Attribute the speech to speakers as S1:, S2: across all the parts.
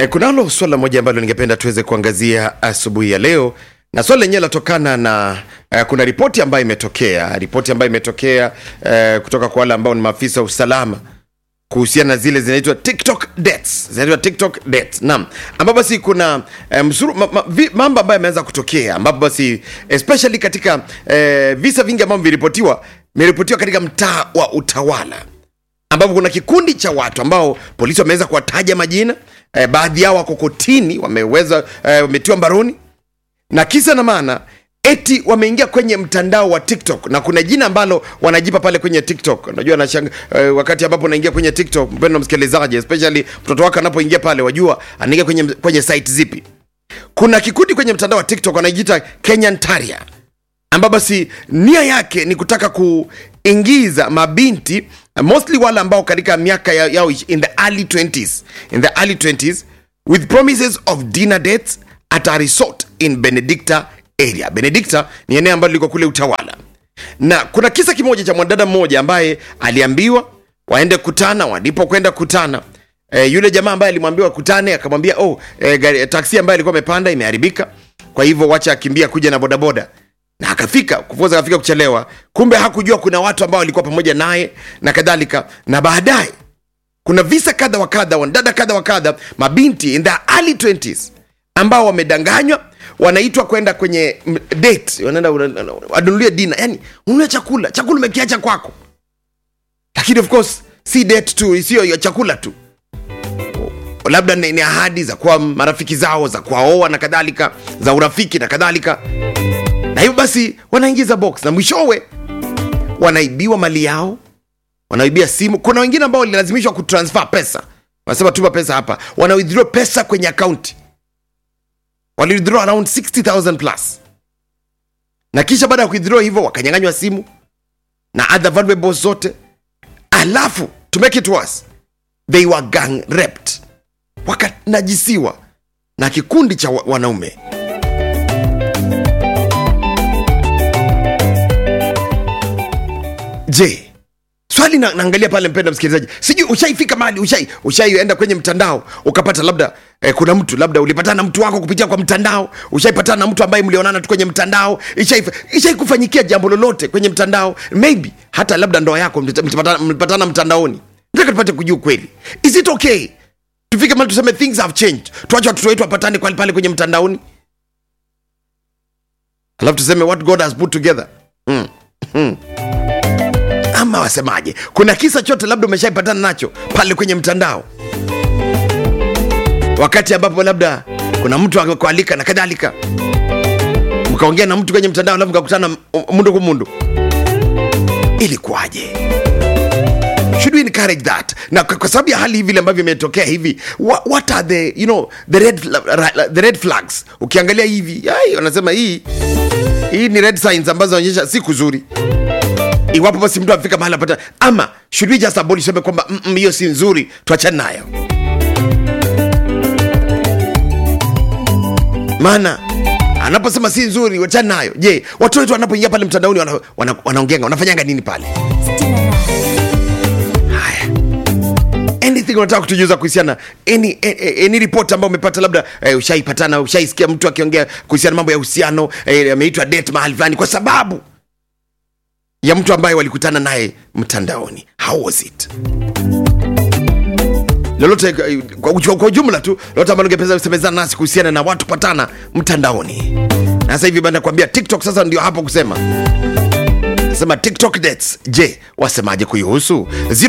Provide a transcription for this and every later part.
S1: Kunalo swala moja ambalo ningependa tuweze kuangazia asubuhi ya leo, na swala lenyewe latokana na kuna ripoti ambayo imetokea kutoka kwa wale ambao ni maafisa wa usalama kuhusiana na zile zinaitwa TikTok deaths. Naam, ambapo basi kuna mambo ambayo yameanza kutokea, ambapo basi especially katika visa vingi ambavyo vimeripotiwa katika mtaa wa Utawala, ambapo kuna kikundi cha watu ambao polisi wameweza kuwataja majina, baadhi yao wako kotini, wametiwa mbaroni, na kisa na maana eti wameingia kwenye mtandao wa TikTok, na kuna jina ambalo wanajipa pale kwenye TikTok. Unajua wakati ambapo unaingia kwenye TikTok, mpendwa msikilizaji, especially mtoto wako anapoingia pale, wajua anaingia kwenye site zipi. Kuna kikundi kwenye mtandao wa TikTok wanajiita Kenyan Terrier, ambapo basi nia yake ni kutaka kuingiza mabinti, mostly wale ambao katika miaka yao in the early 20s with promises of dinner dates at a resort in Benedicta area. Benedicta ni eneo ambalo liko kule Utawala, na kuna kisa kimoja cha mwanadada mmoja ambaye aliambiwa waende kutana. Walipokwenda kutana, yule jamaa ambaye alimwambiwa kutane akamwambia taksi ambayo alikuwa amepanda imeharibika, kwa hivyo wacha akimbia kuja na bodaboda, na akafika kuchelewa. Kumbe hakujua kuna watu ambao walikuwa pamoja naye na kadhalika. Na baadaye kuna visa kadha wa kadha, wanadada kadha wa kadha, mabinti in the early 20s ambao wamedanganywa, wanaitwa kwenda kwenye date, wanaenda wanunulie dinner, yani ununue chakula umekiacha kwako. Lakini of course si date tu, sio ya chakula tu, labda ni ahadi za kuwa marafiki zao, za kuoa na kadhalika, za urafiki na kadhalika. Na hivyo basi wanaingiza box, na mwishowe wanaibiwa mali yao, wanaibia simu. Kuna wengine ambao walilazimishwa kutransfer pesa, wanasema tuma pesa hapa, wana withdraw pesa kwenye account, wali withdraw around 60,000 plus, na kisha baada ya withdraw hivyo wakanyang'anywa simu na other valuables zote. Alafu to make it worse, they were gang raped, wakanajisiwa na kikundi cha wanaume. Je, swali naangalia pale, mpenda msikilizaji, sijui ushaifika mahali ushaienda kwenye mtandao ukapata labda kuna mtu, labda ulipatana na mtu wako kupitia kwa mtandao, ushaipatana na mtu ambaye mlionana tu kwenye mtandao, ishaikufanyikia jambo lolote kwenye mtandao, maybe hata labda ndoa yako mlipatana mtandaoni. Nataka tupate kujua kweli, is it okay tufike mahali tuseme things have changed, tuache watoto wetu wapatane pale kwenye mtandaoni, alafu tuseme what God has put together? Ama wasemaje? Kuna kisa chote labda umeshaipatana nacho pale kwenye mtandao, wakati ambapo labda kuna mtu akakualika na kadhalika, mkaongea na mtu kwenye mtandao, alafu mkakutana mundu kwa mundu, ilikuwaje? Should we encourage that? Na kwa sababu ya hali hivi ambavyo imetokea hivi, what are the red flags? Ukiangalia hivi, wanasema hii ni red signs ambazo zinaonyesha si kuzuri. Iwapo basi mtu afika mahali apata, ama should we just abolish, sema kwamba hiyo si nzuri, tuachane nayo? Maana anaposema si nzuri, tuachane nayo. Je, watu wetu wanapoingia pale mtandaoni wanaongeanga, wanafanyanga nini pale? Haya, anything unataka kutujuza kuhusiana any report ambayo umepata, labda ushaipatana, ushaisikia mtu akiongea kuhusiana mambo ya uhusiano, ameitwa date mahali fulani kwa sababu ya mtu ambaye walikutana naye mtandaoni. How was it? Lolote kwa ujumla tu, lolote ambalo ungependa kusemezana nasi kuhusiana na watu patana mtandaoni. Na sasa hivi bana kuambia TikTok sasa ndio hapo kusema. Nasema TikTok dates. Je, wasemaje kuihusu?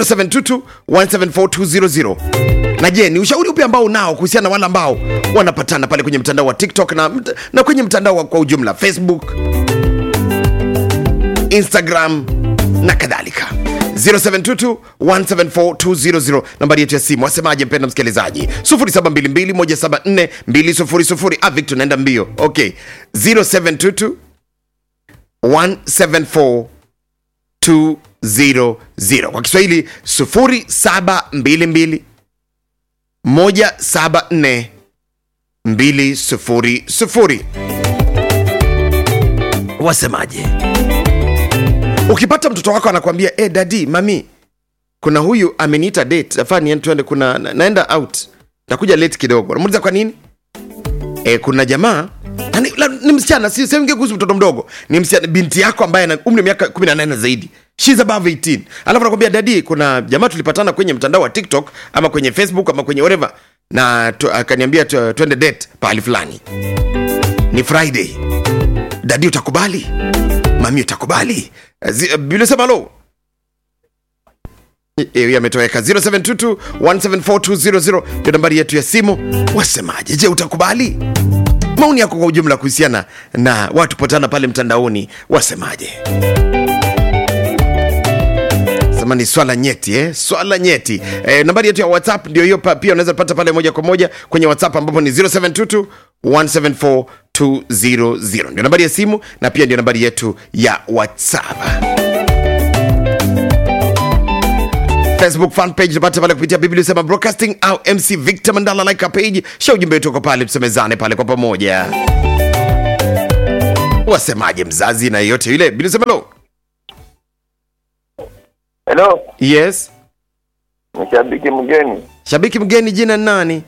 S1: 0722174200. Na je, ni ushauri upi ambao unao kuhusiana na wale ambao wanapatana pale kwenye mtandao wa TikTok na kwenye mtandao kwa ujumla, Facebook, Instagram na kadhalika? 0722174200 nambari yetu ya simu. Wasemaje mpenda msikilizaji? 0722174200. Victor naenda mbio. Okay, 0722174200. Kwa Kiswahili 0722174200. Wasemaje? Ukipata mtoto wako anakuambia daddy, mami, kuna huyu ameniita date, afani tuende, naenda out, Takuja late kidogo. Namuuliza kwa nini? Kuna jamaa ni msichana, si sema kuhusu mtoto mdogo. Ni msichana, binti yako ambaye ana umri wa miaka 18 zaidi. She's above 18. Alafu anakuambia daddy, kuna jamaa tulipatana kwenye mtandao wa TikTok ama kwenye Facebook ama kwenye whatever, na akaniambia twende date pahali fulani. Ni Friday. Daddy utakubali? Mami utakubali? Bila sema lo. Yeye ametoweka. 0722 174 ndio nambari yetu ya simu. Wasemaje? Je, utakubali? Maoni yako kwa ujumla kuhusiana na watu potana pale mtandaoni, wasemaje? Sema ni swala nyeti, swala nyeti. Nambari yetu ya WhatsApp ndio hiyo, pia unaweza pata pale moja kwa moja kwenye WhatsApp ambapo ni 0722 174 200. Ndio nambari ya simu na pia ndio nambari yetu ya WhatsApp. Facebook fan page napata pale kupitia Biblia Sema Broadcasting au MC Victor Mandala, like a page, show ujumbe wetu kwa pale, tusemezane pale kwa pamoja. Wasemaje mzazi na yote yule? Biblia Sema lo.
S2: Hello.
S1: Yes.
S2: Shabiki mgeni.
S1: Shabiki mgeni, jina nani?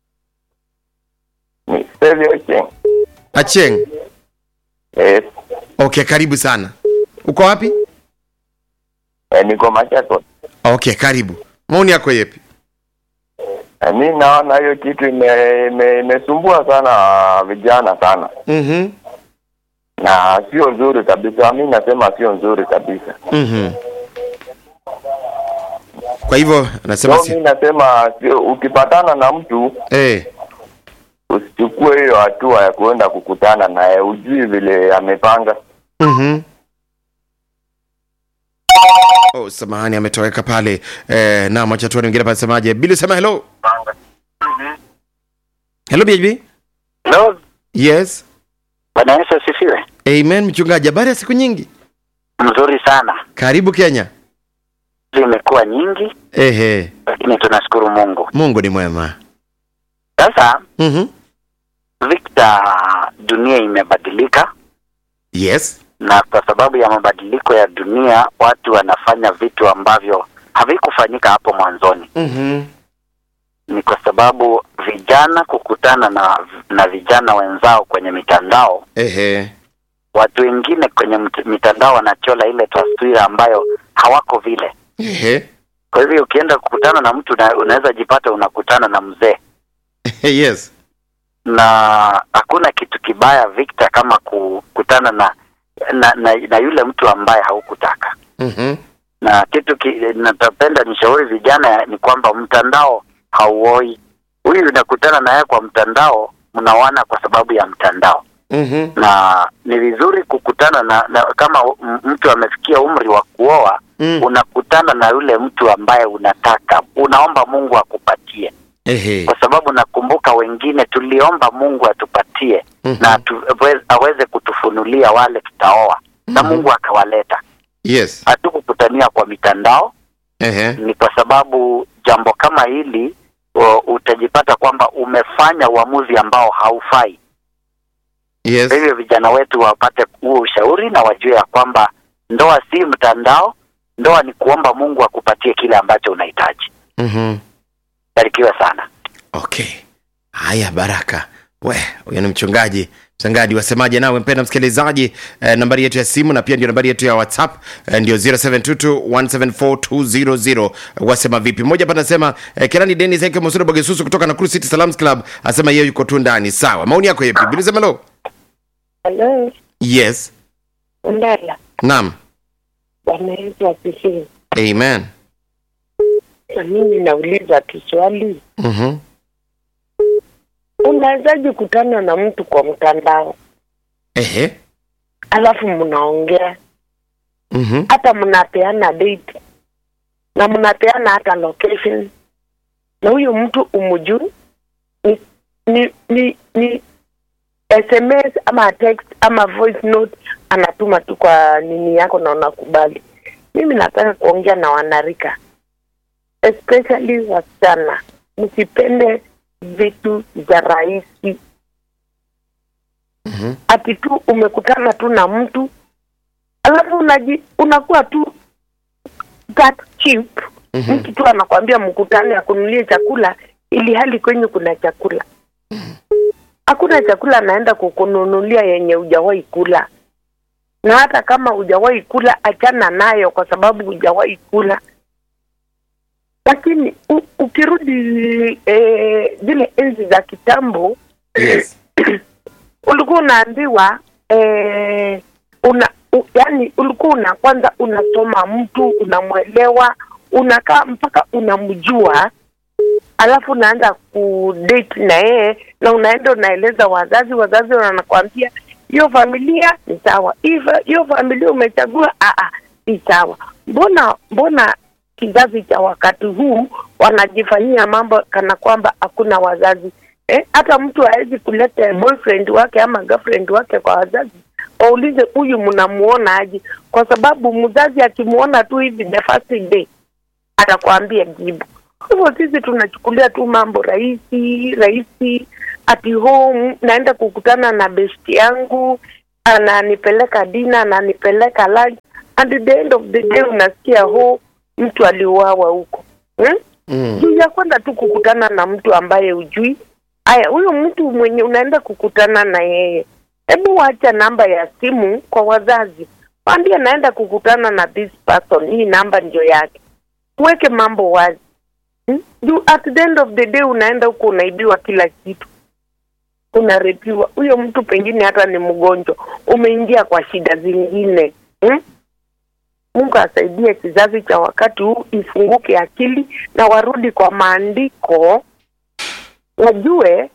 S2: Ni Stevie Acheng.
S1: Acheng.
S2: Yes.
S1: Okay, karibu sana. Uko wapi?
S2: Niko Machakos.
S1: Okay, karibu. Maoni yako yepi?
S2: Mimi naona hiyo kitu imesumbua sana vijana sana. Na sio nzuri kabisa. Mimi nasema sio nzuri kabisa.
S1: Kwa hivyo nasema
S2: mimi nasema ukipatana na mtu usichukue hiyo hatua ya kuenda kukutana naye, ujui vile amepanga.
S1: Samahani ametoweka pale. Na mwacha tuone mwingine pale semaje. Bili sema hello. Hello baby.
S3: Hello.
S1: Yes.
S3: Bwana Yesu asifiwe.
S1: Amen. Mchungaji, habari ya siku nyingi?
S3: Mzuri sana.
S1: Karibu Kenya.
S3: Zimekuwa nyingi. Lakini tunashukuru Mungu.
S1: Mungu ni mwema.
S3: Sasa Victor, dunia imebadilika.
S1: Yes.
S3: Na kwa sababu ya mabadiliko ya dunia, watu wanafanya vitu ambavyo havikufanyika hapo mwanzoni. Ni kwa sababu vijana kukutana na vijana wenzao kwenye mitandao. Watu wengine kwenye mitandao wanachola ile taswira ambayo hawako vile. Kwa hivyo ukienda kukutana na mtu unaweza jipata unakutana na mzee.
S1: Yes.
S3: Na hakuna kitu kibaya Victor kama kukutana na yule mtu ambaye haukutaka. Na kitu natapenda nishauri vijana ni kwamba mtandao hauoi. Huyu unakutana naye kwa mtandao, mnaoana kwa sababu ya mtandao. Na ni vizuri kukutana na kama mtu amefikia umri wa kuoa, unakutana na yule mtu ambaye unataka. Unaomba Mungu akupatie. Kwa sababu nakumbuka wengine tuliomba Mungu atupatie na aweze kutufunulia wale tutaoa. Na Mungu akawaleta.
S1: Yes.
S3: Hatukukutania kwa mitandao. Ni kwa sababu jambo kama hili utajipata kwamba umefanya uamuzi ambao haufai.
S1: Yes.
S3: Hivyo vijana wetu wapate huo ushauri na wajue ya kwamba ndoa si mtandao, ndoa ni kuomba Mungu akupatie kile ambacho unahitaji. Barikiwa sana.
S1: Okay. Haya, baraka. Huyo ni mchungaji Msangadi. Wasemaje nawe mpenda msikilizaji? Nambari yetu ya simu na pia ndio nambari yetu ya WhatsApp ndio 0722174200. Wasema vipi? Mmoja hapa anasema Kirani Dennis Eke Mosoro Bogesusu kutoka Nakuru City Salams Club asema yeye yuko tu ndani. Sawa. Maoni yako yapi? Bila sema hello.
S4: Hello.
S1: Yes.
S4: Ndala.
S1: Naam.
S4: Bwana Yesu asifiwe.
S1: Amen.
S4: Na mimi nauliza kiswali. Unawezaje kukutana na mtu kwa mtandao? Alafu mnaongea. Hata mnapeana date. Na mnapeana hata location. Na huyo mtu umujui ni SMS ama text ama voice note anatuma tu kwa nini yako na unakubali. Mimi nataka kuongea na wanarika, especially wasichana. Msipende vitu za rahisi. Ati tu umekutana tu na mtu alafu unakuwa tu that cheap. Mtu tu anakuambia mkutane akunulie chakula ili hali kwenye kuna chakula. Hakuna chakula anaenda kukununulia yenye hujawahi kula. Na hata kama hujawahi kula, achana nayo kwa sababu hujawahi kula. Lakini ukirudi zile enzi za kitambo,
S1: Yes.
S4: ulikuwa unaambiwa yani ulikuwa kwanza unasoma mtu, unamwelewa, unakaa mpaka unamjua, alafu unaanza kudate na yeye, na unaenda unaeleza wazazi wanakuambia hiyo familia ni sawa, hiyo familia umechagua ni sawa. Mbona kizazi cha wakati huu wanajifanyia mambo kana kwamba hakuna wazazi? Hata mtu hawezi kuleta boyfriend wake ama girlfriend wake kwa wazazi, waulize huyu mnamuona aje, kwa sababu mzazi akimuona tu hivi the first day atakwambia jibu. Kwa hivyo sisi tunachukulia tu mambo rahisi at home. Naenda kukutana na besti yangu, ananipeleka dinner, ananipeleka lunch, and at the end of the day unasikia mtu aliuawa huko. Juu ya kwenda tu kukutana na mtu ambaye hujui. Aya, huyo mtu mwenye unaenda kukutana na yeye, hebu acha namba ya simu kwa wazazi. Waambie naenda kukutana na this person, hii namba ndio yake. Weke mambo wazi. At the end of the day unaenda huko unaibiwa kila kitu. Unarepiwa. Huyo mtu pengine hata ni mgonjwa. Umeingia kwa shida zingine. Mungu asaidie kizazi cha wakati huu ifunguke akili na warudi kwa maandiko. Wajue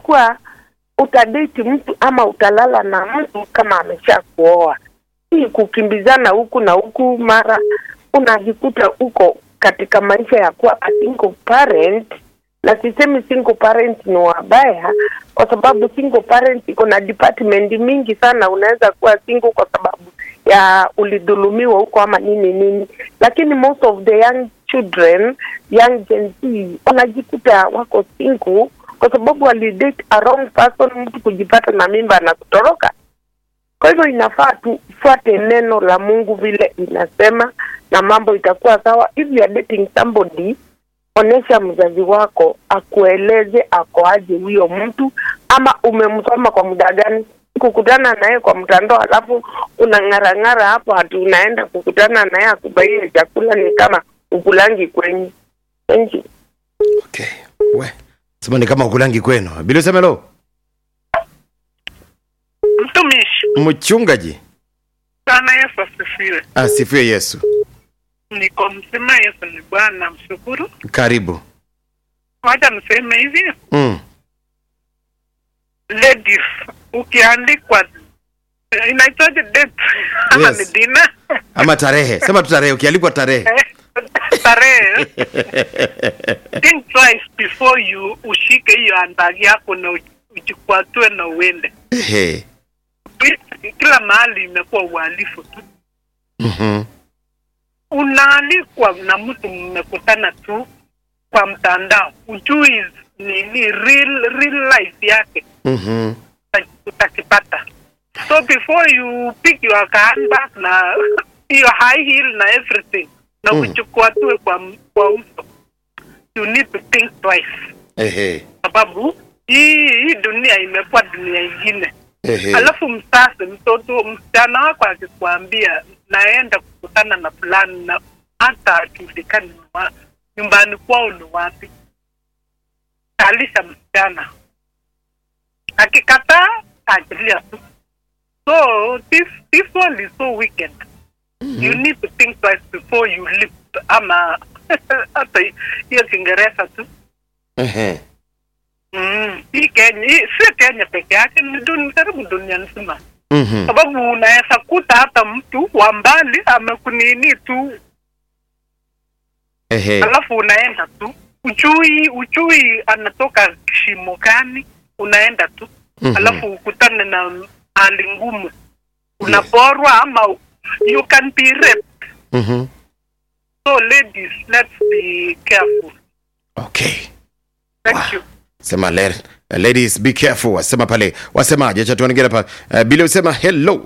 S4: utadate mtu ama utalala na mtu kama amesha kuoa. Hii kukimbizana huku na huku, mara unajikuta huko katika maisha ya kuwa a single parent. Na sisemi single parent ni wabaya, kwa sababu single parent iko na department mingi sana. Unaweza kuwa single kwa sababu ya ulidhulumiwa huko ama nini. Lakini most of the young children, young Gen Z, wanajikuta wako single kwa sababu walidate a wrong person, mtu kujipata na mimba na kutoroka. Kwa hivyo inafaa tufuate neno la Mungu vile inasema na mambo itakuwa sawa. If you are dating somebody, onesha mzazi wako akueleze ako aje huyo mtu, ama umemsoma kwa muda gani. Kukutana naye kwa mtandao alafu unang'ara hapo hati unaenda kukutana naye akubaie chakula ni kama ukulangi kwenye. Thank you.
S1: Okay. Sema ni kama ukulangi kwenu. Bila semelo.
S5: Mtumishi.
S1: Mchungaji.
S5: Sana Yesu asifiwe.
S1: Asifiwe Yesu.
S5: Niko msema Yesu ni Bwana, mshukuru.
S1: Karibu.
S5: Wacha niseme hivi. Ladies, ukiandikwa inaitwaje date? Ama ni dinner?
S1: Ama tarehe. Sema tu tarehe, ukialikwa tarehe.
S5: Tarehe. Think twice before you ushike hiyo handbag yako na ujikwatue na uende. Kila mahali imekuwa uhalifu tu. Unaalikwa na mtu mmekutana tu kwa mtandao, ujui ni real life yake. Utakipata. So before you pick your handbag na your high heel na everything, na uchukua tu kwa uso, you need to think twice. Sababu hii dunia imekuwa dunia ingine. Alafu msichana wako akikwambia naenda kukutana na fulani na hata akijulikani nyumbani kwao ni wapi, alisha msichana. Akikataa ajilia tu. So this one is so wicked. You need to think twice before you leave. Ama hata hiyo Kiingereza tu. Hii Kenya, si Kenya peke yake, ni karibu dunia nzima. Sababu unaweza kuta hata mtu wa mbali amekunini tu. Alafu unaenda tu. Ujui anatoka shimo gani, unaenda tu. Alafu ukutane na hali ngumu. Unaporwa ama you can be raped. So ladies, let's be careful.
S1: Okay.
S5: Thank you.
S1: Sema ladies be careful. Wasema pale. Wasemaje? Acha tuongee hapa. Bila usema hello.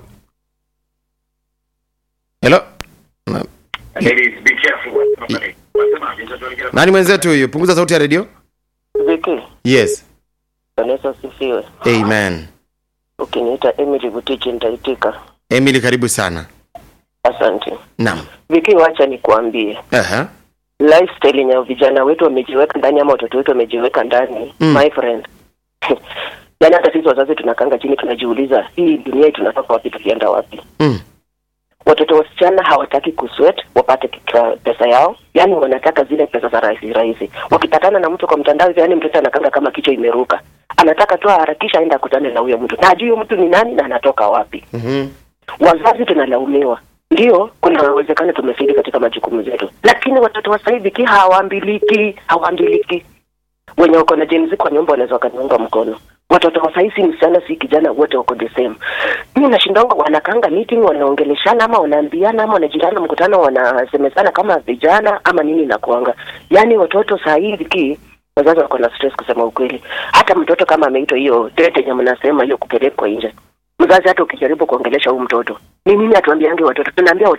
S2: Ladies be careful. Wasemaje? Acha tuongee hapa.
S1: Nani mwenzetu huyu? Punguza sauti ya radio.
S6: Viki,
S1: Yes.
S6: Vanessa sifiwe.
S1: Amen.
S6: Ukiniita Emily Butiki nitaitika.
S1: Emily, karibu sana.
S6: Asante.
S1: Naam.
S6: Viki, wacha nikuambie.
S1: Aha.
S6: Lifestyle ya vijana wetu wamejiweka ndani ama watoto wetu wamejiweka ndani. My friend. Yaani hata sisi wazazi tunakanga chini tunajiuliza hii dunia tunatoka wapi tukienda wapi? Watoto wasichana hawataki kusweat wapate pesa yao. Yaani wanataka zile pesa za rahisi. Wakipatana na mtu kwa mtandao, yaani mtoto anakanga kama kichwa imeruka. Anataka tu harakisha aenda kutane na huyo mtu. Na hajui huyo mtu ni nani na anatoka wapi. Wazazi tunalaumiwa. Ndio, kuna uwezekano tumefeli katika majukumu yetu. Lakini watoto wa sasa hivi hawaambiliki. Wenye wako na Gen Z kwa nyumba wanaweza kuniunga mkono. Watoto wa sasa msichana si kijana wote wako the same. Mimi nashindanga wanakanga meeting wanaongeleshana ama wanaambiana ama wanajirana mkutano wanasemezana kama vijana ama nini na kuanga. Yaani watoto sasa hivi wazazi wako na stress kusema ukweli. Hata mtoto kama ameitwa hiyo date yenye mnasema hiyo kupelekwa nje. Mzazi hata ukijaribu kuongelesha huyu mtoto. Ni nini atuambiange watoto? Tunaambia